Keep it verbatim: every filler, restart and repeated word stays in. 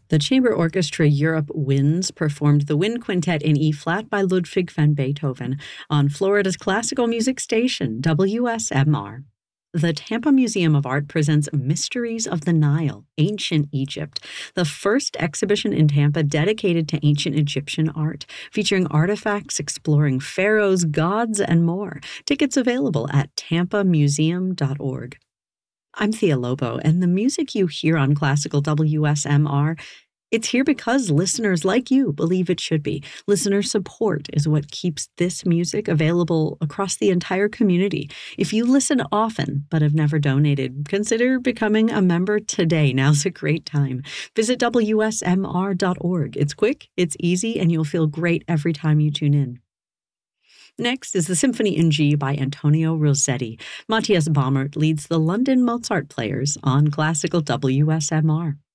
The Chamber Orchestra Europe Winds performed the Wind Quintet in E-flat by Ludwig van Beethoven on Florida's classical music station, W S M R. The Tampa Museum of Art presents Mysteries of the Nile, Ancient Egypt, the first exhibition in Tampa dedicated to ancient Egyptian art, featuring artifacts exploring pharaohs, gods, and more. Tickets available at tampa museum dot org. I'm Thea Lobo, and the music you hear on Classical W S M R, it's here because listeners like you believe it should be. Listener support is what keeps this music available across the entire community. If you listen often but have never donated, consider becoming a member today. Now's a great time. Visit W S M R dot org. It's quick, it's easy, and you'll feel great every time you tune in. Next is the Symphony in G by Antonio Rossetti. Matthias Baumert leads the London Mozart Players on Classical W S M R.